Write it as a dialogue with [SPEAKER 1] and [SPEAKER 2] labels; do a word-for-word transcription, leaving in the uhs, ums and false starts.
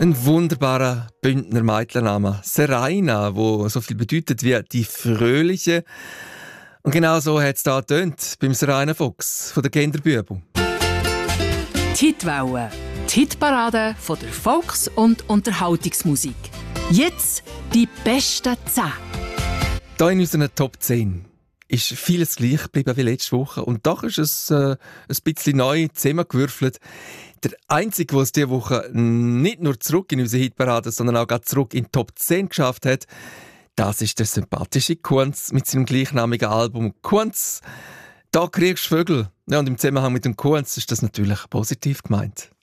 [SPEAKER 1] Ein wunderbarer Bündner Mädchenname. Seraina, wo so viel bedeutet wie die Fröhliche. Und genau so hat es da getönt beim Seraina Fuchs von der Kinderbübel.
[SPEAKER 2] Die Hitwelle, die Hitparade von der Volks- und Unterhaltungsmusik. Jetzt die besten zehn.
[SPEAKER 1] Hier in unseren Top zehn ist vieles gleich geblieben wie letzte Woche. Und doch ist es äh, ein bisschen neu zusammengewürfelt. Der Einzige, der es diese Woche nicht nur zurück in unsere Hitparade, sondern auch gerade zurück in die Top zehn geschafft hat, das ist der sympathische Kunz mit seinem gleichnamigen Album «Kunz». Da kriegst du Vögel. Ja, und im Zusammenhang mit dem Kunz ist das natürlich positiv gemeint.